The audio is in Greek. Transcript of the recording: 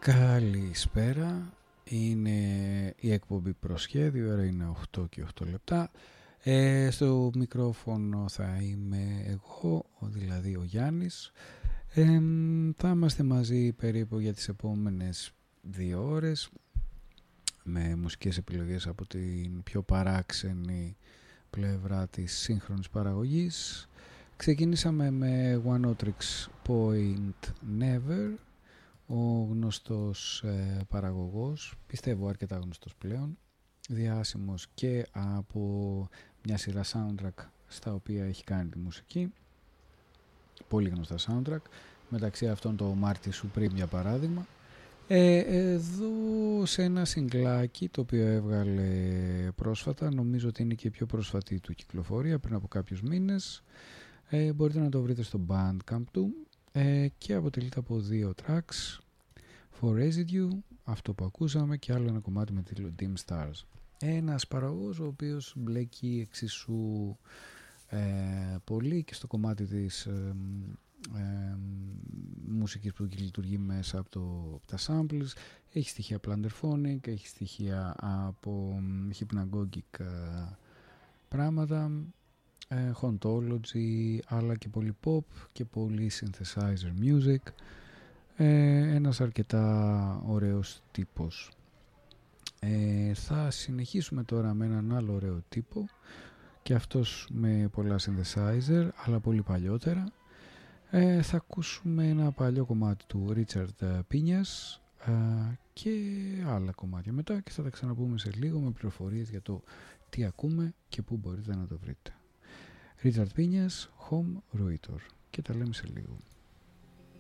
Καλησπέρα, είναι η εκπομπή Προσχέδιο, ώρα είναι 8 και 8 λεπτά. Στο μικρόφωνο θα είμαι εγώ, δηλαδή ο Γιάννης. Θα είμαστε μαζί περίπου για τις επόμενες 2 ώρες με μουσικές επιλογές από την πιο παράξενη πλευρά της σύγχρονης παραγωγής. Ξεκινήσαμε με One Otrix Point Never, ο γνωστός παραγωγός, πιστεύω αρκετά γνωστός πλέον, διάσημος και από μια σειρά soundtrack στα οποία έχει κάνει τη μουσική, πολύ γνωστά soundtrack, μεταξύ αυτών το Marty Supreme για παράδειγμα. Εδώ σε ένα συγκλάκι το οποίο έβγαλε πρόσφατα, νομίζω ότι είναι και η πιο πρόσφατη του κυκλοφορία πριν από κάποιους μήνες, μπορείτε να το βρείτε στο Bandcamp του, και αποτελείται από 2 tracks, For Residue, αυτό που ακούσαμε, και άλλο ένα κομμάτι με τίτλο Dim Stars. Ένας παραγωγός ο οποίος μπλέκει εξίσου πολύ και στο κομμάτι της μουσικής που λειτουργεί μέσα από τα samples. Έχει στοιχεία Plunderphonic, έχει στοιχεία από hypnagogic πράγματα, hauntology, αλλά και πολύ pop και πολύ synthesizer music. Ένας αρκετά ωραίος τύπος. Θα συνεχίσουμε τώρα με έναν άλλο ωραίο τύπο, και αυτός με πολλά synthesizer, αλλά πολύ παλιότερα. Θα ακούσουμε ένα παλιό κομμάτι του Richard Piñas και άλλα κομμάτια μετά, και θα τα ξαναπούμε σε λίγο με πληροφορίες για το τι ακούμε και πού μπορείτε να το βρείτε. Richard Piñas, Home Ruitor, και τα λέμε σε λίγο.